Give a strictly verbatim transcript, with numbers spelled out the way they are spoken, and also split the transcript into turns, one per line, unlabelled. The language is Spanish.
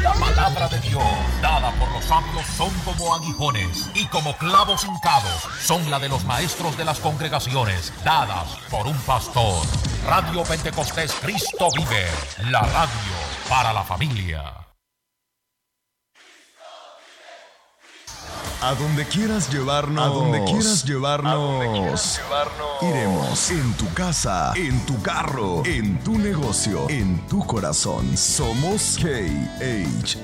La palabra de Dios, dada por los sabios, son como aguijones y como clavos hincados, son la de los maestros de las congregaciones, dadas por un pastor. Radio Pentecostés Cristo Vive, la radio para la familia.
A donde quieras llevarnos, a donde quieras llevarnos, a donde quieras llevarnos, iremos. En tu casa, en tu carro, en tu negocio, en tu corazón. Somos K H